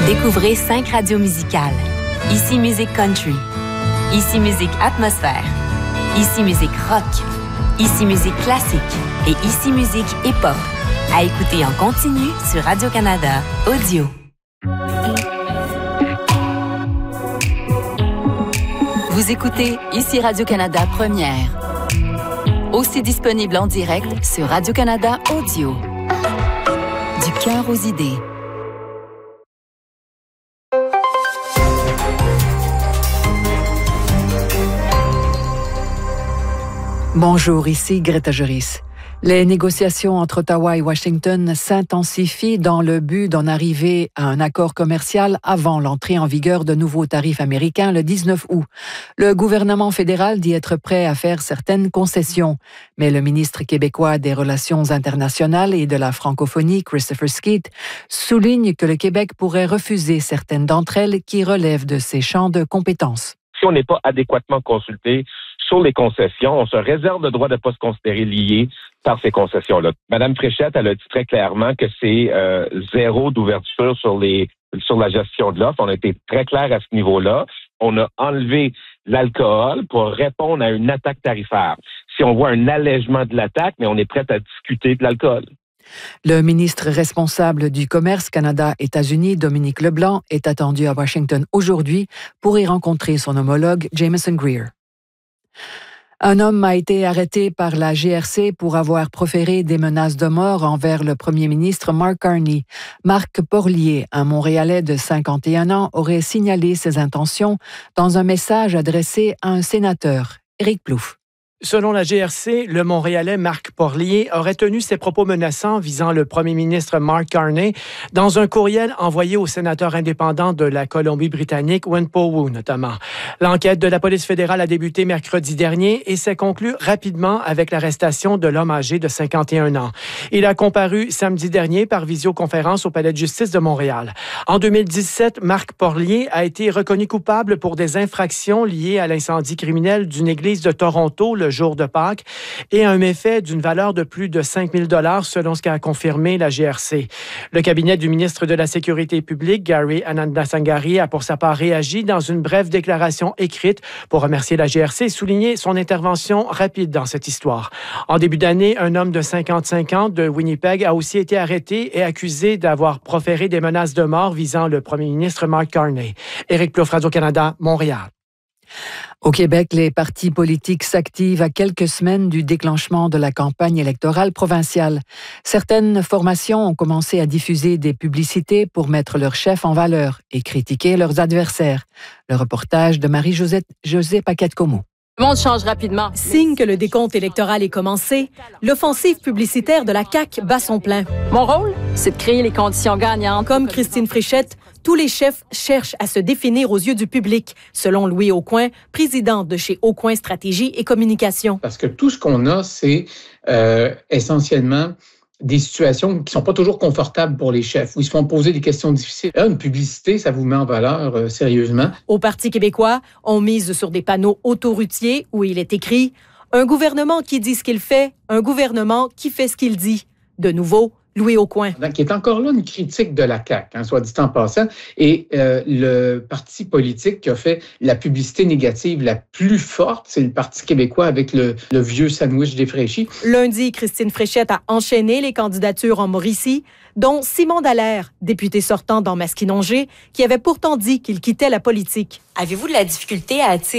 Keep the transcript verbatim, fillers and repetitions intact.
Découvrez cinq radios musicales. Ici Musique Country. Ici Musique Atmosphère. Ici Musique Rock. Ici Musique Classique. Et Ici Musique Hip-Hop. À écouter en continu sur Radio-Canada Audio. Vous écoutez Ici Radio-Canada Première. Aussi disponible en direct sur Radio-Canada Audio. Du cœur aux idées. Bonjour, ici Greta Juris. Les négociations entre Ottawa et Washington s'intensifient dans le but d'en arriver à un accord commercial avant l'entrée en vigueur de nouveaux tarifs américains le dix-neuf août. Le gouvernement fédéral dit être prêt à faire certaines concessions, mais le ministre québécois des Relations internationales et de la francophonie, Christopher Skeet, souligne que le Québec pourrait refuser certaines d'entre elles qui relèvent de ses champs de compétences. Si on n'est pas adéquatement consulté sur les concessions, on se réserve le droit de ne pas se considérer lié par ces concessions-là. Madame Fréchette, elle a dit très clairement que c'est euh, zéro d'ouverture sur les sur la gestion de l'offre. On a été très clair à ce niveau-là. On a enlevé l'alcool pour répondre à une attaque tarifaire. Si on voit un allègement de l'attaque, mais on est prêt à discuter de l'alcool. Le ministre responsable du Commerce Canada-États-Unis, Dominique Leblanc, est attendu à Washington aujourd'hui pour y rencontrer son homologue Jameson Greer. Un homme a été arrêté par la G R C pour avoir proféré des menaces de mort envers le premier ministre Mark Carney. Marc Porlier, un Montréalais de cinquante et un ans, aurait signalé ses intentions dans un message adressé à un sénateur, Éric Plouffe. Selon la G R C, le Montréalais Marc Porlier aurait tenu ses propos menaçants visant le premier ministre Mark Carney dans un courriel envoyé au sénateur indépendant de la Colombie-Britannique, Wen Po-Woo notamment. L'enquête de la police fédérale a débuté mercredi dernier et s'est conclue rapidement avec l'arrestation de l'homme âgé de cinquante et un ans. Il a comparu samedi dernier par visioconférence au Palais de justice de Montréal. En deux mille dix-sept, Marc Porlier a été reconnu coupable pour des infractions liées à l'incendie criminel d'une église de Toronto le jour de Pâques et un méfait d'une valeur de plus de cinq mille dollars selon ce qu'a confirmé la G R C. Le cabinet du ministre de la Sécurité publique, Gary Anandasangari, a pour sa part réagi dans une brève déclaration écrite pour remercier la G R C et souligner son intervention rapide dans cette histoire. En début d'année, un homme de cinquante-cinq ans de Winnipeg a aussi été arrêté et accusé d'avoir proféré des menaces de mort visant le premier ministre Mark Carney. Éric Plouffe, Radio-Canada, Montréal. Au Québec, les partis politiques s'activent à quelques semaines du déclenchement de la campagne électorale provinciale. Certaines formations ont commencé à diffuser des publicités pour mettre leur chef en valeur et critiquer leurs adversaires. Le reportage de Marie-Josée Josée Paquette-Comeau. Le monde change rapidement. Signe que le décompte électoral est commencé, l'offensive publicitaire de la C A Q bat son plein. Mon rôle, c'est de créer les conditions gagnantes. Comme Christine Fréchette, tous les chefs cherchent à se définir aux yeux du public, selon Louis Aucoin, président de chez Aucoin Stratégie et Communication. Parce que tout ce qu'on a, c'est euh, essentiellement des situations qui ne sont pas toujours confortables pour les chefs, où ils se font poser des questions difficiles. Là, une publicité, ça vous met en valeur euh, sérieusement. Au Parti québécois, on mise sur des panneaux autoroutiers où il est écrit « Un gouvernement qui dit ce qu'il fait, un gouvernement qui fait ce qu'il dit ». De nouveau, Louis Aucoin. Donc, il est encore là une critique de la C A Q, hein, soit dit en passant. Et euh, le parti politique qui a fait la publicité négative la plus forte, c'est le Parti québécois avec le, le vieux sandwich défraîchi. Lundi, Christine Fréchette a enchaîné les candidatures en Mauricie, dont Simon Dallaire, député sortant dans Masquinongé, qui avait pourtant dit qu'il quittait la politique. Avez-vous de la difficulté à attirer